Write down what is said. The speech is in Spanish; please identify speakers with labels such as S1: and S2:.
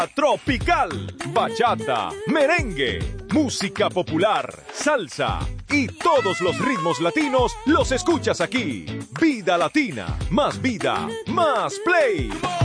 S1: Tropical, bachata, merengue, música popular, salsa y todos los ritmos latinos los escuchas aquí. Vida Latina, más vida, más play.